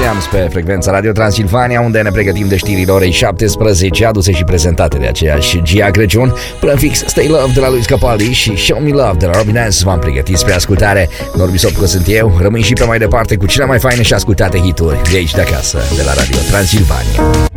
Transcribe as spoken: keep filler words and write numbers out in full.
Williams pe frecvența Radio Transilvania, unde ne pregătim de știrile orei șaptesprezece, aduse și prezentate de aceeași Gia Crăciun. Până fix Stay Love de la lui Capaldi și Show Me Love de la Robin S. V-am pregătit spre ascultare. Norbi Sopco sunt eu, rămâi și pe mai departe cu cele mai faine și ascultate hituri de aici de acasă, de la Radio Transilvania.